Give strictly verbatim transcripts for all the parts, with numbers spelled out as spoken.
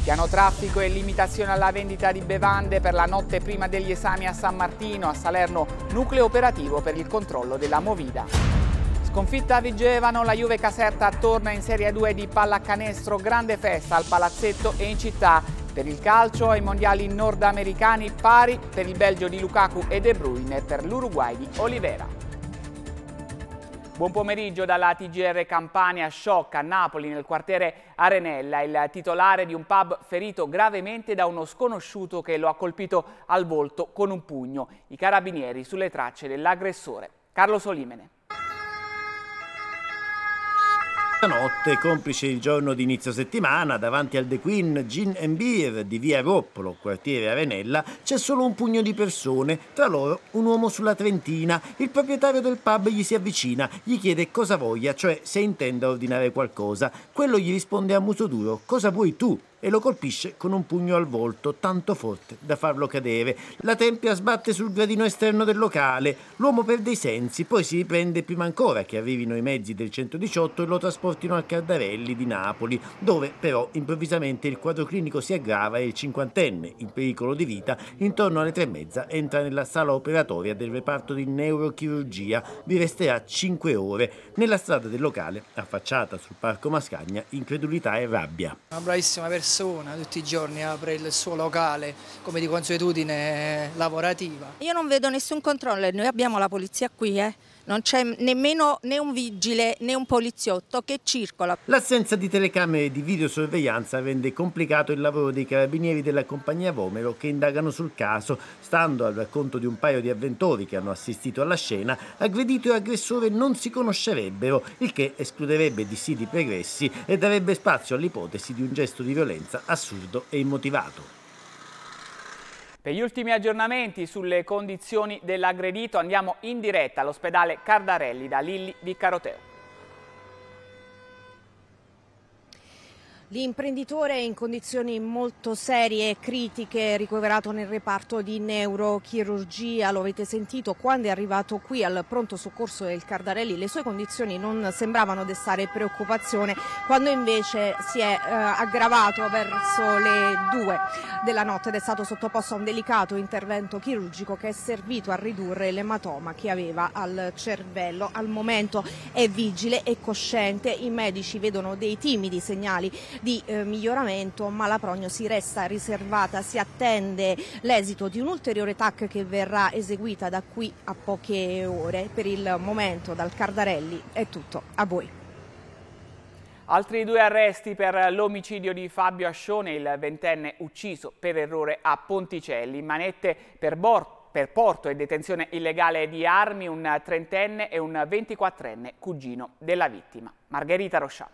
Piano traffico e limitazione alla vendita di bevande per la notte prima degli esami a San Martino. A Salerno nucleo operativo per il controllo della movida. Sconfitta a Vigevano, la Juve Caserta torna in Serie due di pallacanestro, grande festa al Palazzetto e in città. Per il calcio ai mondiali nordamericani pari per il Belgio di Lukaku e De Bruyne e per l'Uruguay di Olivera. Buon pomeriggio dalla T G R Campania. Shock a Napoli nel quartiere Arenella, il titolare di un pub ferito gravemente da uno sconosciuto che lo ha colpito al volto con un pugno. I carabinieri sulle tracce dell'aggressore. Carlo Solimene. Stanotte, complice il giorno di inizio settimana, davanti al The Queen Gin and Beer di via Roppolo, quartiere Arenella, c'è solo un pugno di persone, tra loro un uomo sulla trentina. Il proprietario del pub gli si avvicina, gli chiede cosa voglia, cioè se intenda ordinare qualcosa. Quello gli risponde a muso duro: cosa vuoi tu? E lo colpisce con un pugno al volto, tanto forte da farlo cadere. La tempia sbatte sul gradino esterno del locale. L'uomo perde i sensi, poi si riprende prima ancora che arrivino i mezzi del centodiciotto e lo trasportino al Cardarelli di Napoli, dove però improvvisamente il quadro clinico si aggrava e il cinquantenne, in pericolo di vita, intorno alle tre e mezza entra nella sala operatoria del reparto di neurochirurgia. Vi resterà cinque ore. Nella strada del locale, affacciata sul Parco Mascagna, incredulità e rabbia. Una bravissima persona. Tutti i giorni apre il suo locale come di consuetudine lavorativa. Io non vedo nessun controllo, noi abbiamo la polizia qui, eh. Non c'è nemmeno né un vigile né un poliziotto che circola. L'assenza di telecamere e di videosorveglianza rende complicato il lavoro dei carabinieri della compagnia Vomero che indagano sul caso. Stando al racconto di un paio di avventori che hanno assistito alla scena, aggredito e aggressore non si conoscerebbero, il che escluderebbe dissidi pregressi e darebbe spazio all'ipotesi di un gesto di violenza assurdo e immotivato. Per gli ultimi aggiornamenti sulle condizioni dell'aggredito andiamo in diretta all'ospedale Cardarelli da Lilli Viccaroteo. L'imprenditore è in condizioni molto serie e critiche, ricoverato nel reparto di neurochirurgia. Lo avete sentito quando è arrivato qui al pronto soccorso del Cardarelli. Le sue condizioni non sembravano destare preoccupazione, quando invece si è eh, aggravato verso le due della notte ed è stato sottoposto a un delicato intervento chirurgico che è servito a ridurre l'ematoma che aveva al cervello. Al momento è vigile e cosciente. I medici vedono dei timidi segnali di eh, miglioramento, ma la prognosi resta riservata. Si attende l'esito di un ulteriore T A C che verrà eseguita da qui a poche ore. Per il momento dal Cardarelli è tutto, a voi. Altri due arresti per l'omicidio di Fabio Ascione, il ventenne ucciso per errore a Ponticelli. Manette per bordo. Per porto e detenzione illegale di armi, un trentenne e un ventiquattrenne cugino della vittima. Margherita Rosciano.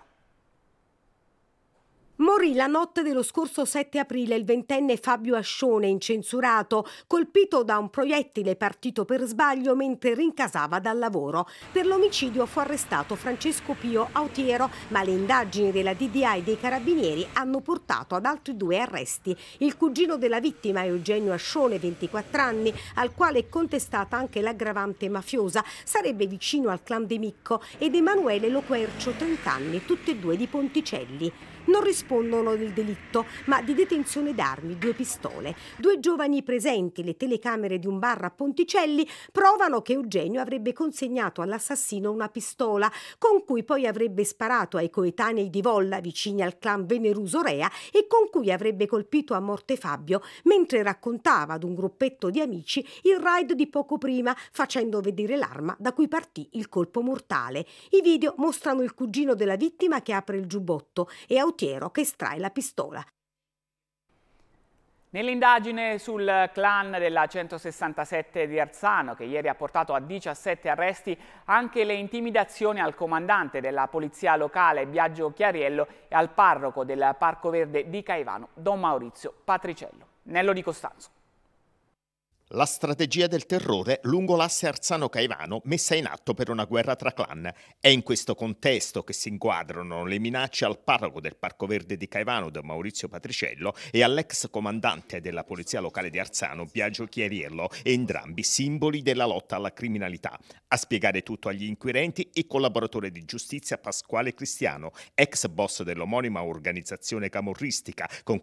Morì la notte dello scorso sette aprile il ventenne Fabio Ascione, incensurato, colpito da un proiettile partito per sbaglio mentre rincasava dal lavoro. Per l'omicidio fu arrestato Francesco Pio Autiero, ma le indagini della D D A e dei carabinieri hanno portato ad altri due arresti. Il cugino della vittima, Eugenio Ascione, ventiquattro anni, al quale è contestata anche l'aggravante mafiosa, sarebbe vicino al clan De Micco, ed Emanuele Loquercio, trenta anni, tutti e due di Ponticelli. Non rispondono del delitto, ma di detenzione d'armi, due pistole. Due giovani presenti, le telecamere di un bar a Ponticelli, provano che Eugenio avrebbe consegnato all'assassino una pistola, con cui poi avrebbe sparato ai coetanei di Volla, vicini al clan Veneruso Rea, e con cui avrebbe colpito a morte Fabio, mentre raccontava ad un gruppetto di amici il raid di poco prima, facendo vedere l'arma da cui partì il colpo mortale. I video mostrano il cugino della vittima che apre il giubbotto e Autiero che estrae la pistola. Nell'indagine sul clan della centosessantasette di Arzano, che ieri ha portato a diciassette arresti, anche le intimidazioni al comandante della polizia locale Biagio Chiariello e al parroco del Parco Verde di Caivano, Don Maurizio Patriciello. Nello Di Costanzo. La strategia del terrore lungo l'asse Arzano-Caivano messa in atto per una guerra tra clan. È in questo contesto che si inquadrano le minacce al parroco del Parco Verde di Caivano, Don Maurizio Patriciello, e all'ex comandante della polizia locale di Arzano, Biagio Chiariello, entrambi simboli della lotta alla criminalità. A spiegare tutto agli inquirenti il collaboratore di giustizia Pasquale Cristiano, ex boss dell'omonima organizzazione camorristica, con